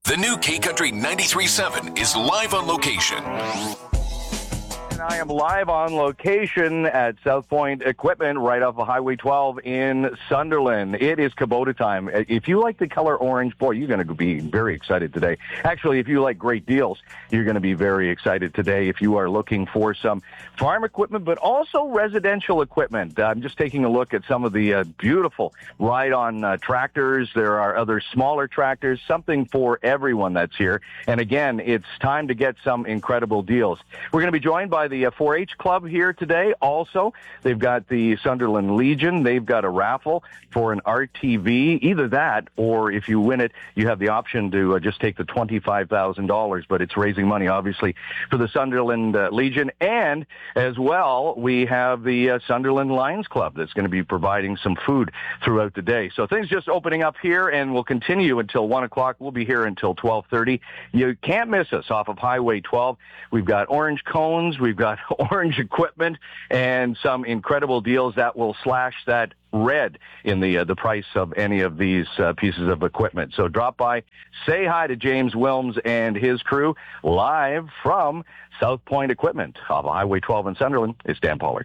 The new K-Country 93.7 is live on location. And I am live on location at South Point Equipment right off of Highway 12 in Sunderland. It is Kubota time. If you like the color orange, boy, you're going to be very excited today. Actually, if you like great deals, you're going to be very excited today if you are looking for some farm equipment, but also residential equipment. I'm just taking a look at some of the beautiful ride-on tractors. There are other smaller tractors, something for everyone that's here. And again, it's time to get some incredible deals. We're going to be joined by the 4-H Club here today. Also, they've got the Sunderland Legion. They've got a raffle for an RTV. Either that, or if you win it, you have the option to just take the $25,000. But it's raising money, obviously, for the Sunderland Legion. And as well, we have the Sunderland Lions Club that's going to be providing some food throughout the day. So things just opening up here, and we'll continue until 1 o'clock. We'll be here until 12:30. You can't miss us off of Highway 12. We've got orange cones. We've got orange equipment and some incredible deals that will slash that red in the price of any of these pieces of equipment. So drop by, say hi to James Wilms and his crew live from South Point Equipment off of Highway 12 in Sunderland. It's Dan Pollard.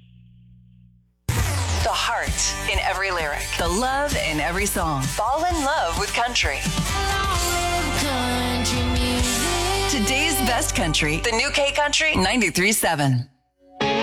The heart in every lyric. The love in every song. Fall in love with country. Today's best country. The new K-Country 93.7.